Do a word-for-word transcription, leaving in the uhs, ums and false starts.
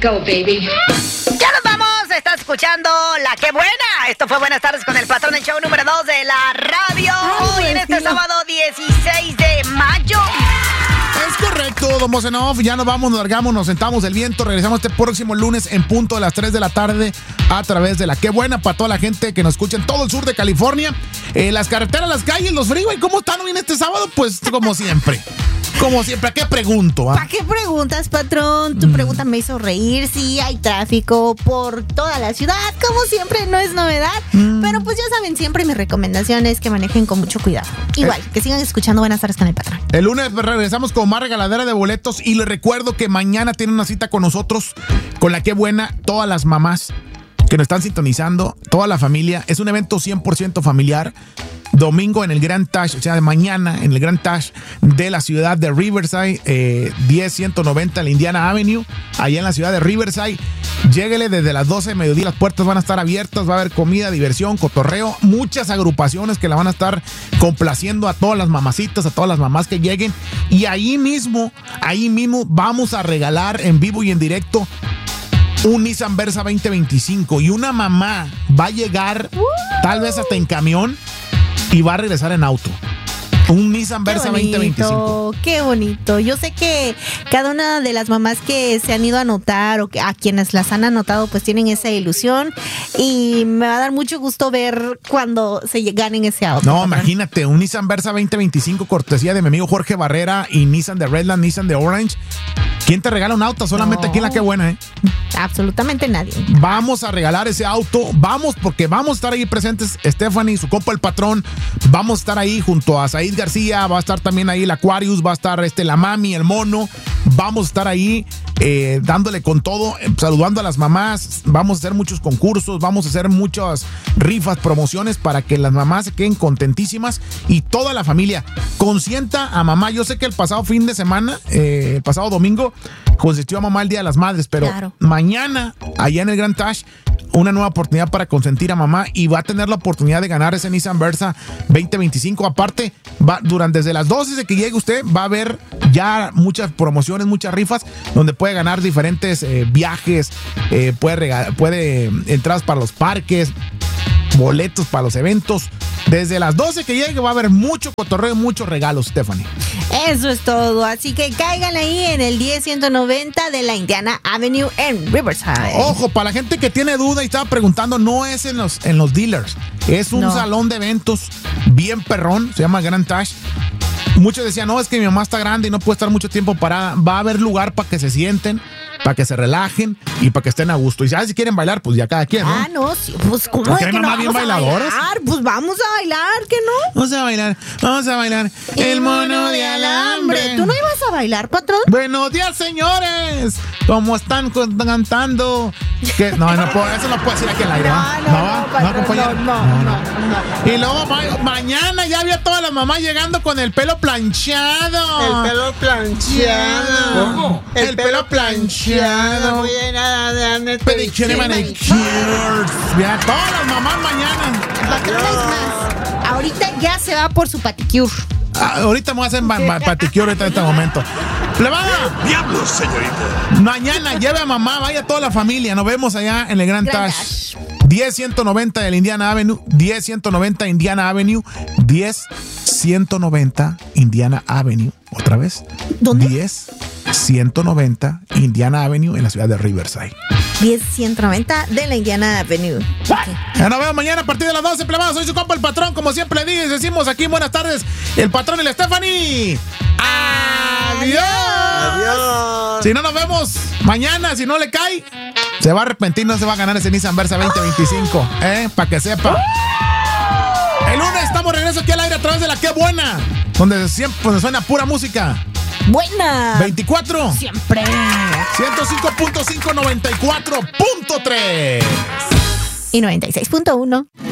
go, baby. Ya nos vamos, estás escuchando La Qué Buena. Esto fue Buenas Tardes con el Patrón, el show número dos de la radio. Hoy en este sábado dieciséis de mayo. Es correcto, don Bosenov. Ya nos vamos, nos largamos, nos sentamos el viento. Regresamos este próximo lunes en punto de las tres de la tarde a través de La Qué Buena para toda la gente que nos escucha en todo el sur de California. Eh, las carreteras, las calles, los freeway, ¿cómo están hoy en este sábado? Pues como siempre. Como siempre, ¿a qué pregunto? ¿Ah? ¿Para qué preguntas, patrón? Tu mm. pregunta me hizo reír. Sí, hay tráfico por toda la ciudad. Como siempre, no es novedad. Mm. Pero pues ya saben, siempre mi recomendación es que manejen con mucho cuidado. Igual, eh. que sigan escuchando Buenas Tardes con el Patrón. El lunes regresamos con más regaladera de boletos. Y les recuerdo que mañana tienen una cita con nosotros, con La Qué Buena, todas las mamás que nos están sintonizando, toda la familia. Es un evento cien por ciento familiar. Domingo en el Grand Tash, o sea, de mañana en el Grand Tash de la ciudad de Riverside, eh, diez ciento noventa en la Indiana Avenue, allá en la ciudad de Riverside. Lléguele desde las doce de mediodía, las puertas van a estar abiertas, va a haber comida, diversión, cotorreo, muchas agrupaciones que la van a estar complaciendo a todas las mamacitas, a todas las mamás que lleguen. Y ahí mismo, ahí mismo vamos a regalar en vivo y en directo un Nissan Versa veinte veinticinco, y una mamá va a llegar tal vez hasta en camión y va a regresar en auto. Un Nissan Versa veinte veinticinco. Qué bonito. Yo sé que cada una de las mamás que se han ido a anotar o que a quienes las han anotado pues tienen esa ilusión, y me va a dar mucho gusto ver cuando se ganen ese auto. No, imagínate, un Nissan Versa veinte veinticinco cortesía de mi amigo Jorge Barrera y Nissan de Redland, Nissan de Orange. ¿Quién te regala un auto? Solamente no. Aquí en La Qué Buena, ¿eh? Absolutamente nadie. Vamos a regalar ese auto. Vamos, porque vamos a estar ahí presentes Stephanie, su compa el Patrón. Vamos a estar ahí junto a Said García. Va a estar también ahí el Aquarius. Va a estar este, la Mami, el Mono. Vamos a estar ahí eh, dándole con todo, eh, saludando a las mamás. Vamos a hacer muchos concursos. Vamos a hacer muchas rifas, promociones para que las mamás se queden contentísimas. Y toda la familia consienta a mamá. Yo sé que el pasado fin de semana, eh, el pasado domingo, consistió a mamá el Día de las Madres, pero claro, mañana, allá en el Grand Tash, una nueva oportunidad para consentir a mamá, y va a tener la oportunidad de ganar ese Nissan Versa veinte veinticinco. Aparte, va, durante desde las doce de que llegue usted, va a haber ya muchas promociones, muchas rifas, donde puede ganar diferentes eh, viajes, eh, puede, regalar, puede entradas para los parques, boletos para los eventos. Desde las doce que llegue va a haber mucho cotorreo y muchos regalos, Stephanie. Eso es todo, así que caigan ahí en el diez ciento noventa de la Indiana Avenue en Riverside. Ojo, para la gente que tiene duda y estaba preguntando, no es en los, en los dealers, es un no. salón de eventos bien perrón, se llama Grand Tash. Muchos decían, no, es que mi mamá está grande y no puede estar mucho tiempo parada. Va a haber lugar para que se sienten, para que se relajen y para que estén a gusto. Y si, ah, si quieren bailar, pues ya cada quien, ¿no? Ah, no, sí, pues ¿cómo ¿Porque es que hay mamá no bien bailadoras? Bailar? Pues vamos a bailar, ¿qué no? Vamos a bailar, vamos a bailar el mono de alambre. ¿Tú no ibas a bailar, patrón? Buenos días, señores. ¿Cómo están cantando? ¿Qué? No, no puedo, eso no puedo decir aquí en la aire. No, no, no, no, patrón, no, no, no, no, no. Y luego ma mañana ya vi a todas las mamás llegando con el pelo planchado. El pelo planchado. ¿Cómo? El, el pelo, pelo planchado. Muy de nada de pedicure y manicure. Ya todas las mamás mañana. Patrón, es más, ahorita ya se va por su paticure. Ah, ahorita me voy a hacer paticure ahorita en este momento. ¡Plebada! ¡Diablos, señorita! Mañana lleve a mamá, vaya toda la familia. Nos vemos allá en el Grand, Grand Tash. Tash. diez ciento noventa del Indiana Avenue. diez ciento noventa Indiana Avenue. diez ciento noventa Indiana Avenue. ¿Otra vez? ¿Dónde? diez ciento noventa Indiana Avenue en la ciudad de Riverside. diez ciento noventa de la Indiana Avenue. Okay. Ya nos vemos mañana a partir de las doce, plebada. Soy su compa el Patrón. Como siempre le decimos aquí, buenas tardes, el Patrón y la Stephanie. ¡Adiós! ¡Adiós! Si no nos vemos mañana, si no le cae, se va a arrepentir, no se va a ganar ese Nissan Versa veinte veinticinco. ¿Eh? Para que sepa. El lunes estamos de regreso aquí al aire a través de La Qué Buena, donde siempre pues, suena pura música. Buena. veinticuatro. Siempre. ciento cinco punto cinco, noventa y cuatro punto tres. Y noventa y seis punto uno.